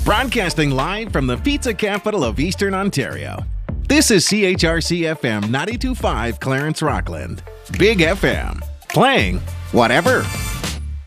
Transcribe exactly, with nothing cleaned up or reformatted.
Broadcasting live from the pizza capital of Eastern Ontario. This is C H R C F M ninety-two point five Clarence Rockland. Big F M. Playing whatever.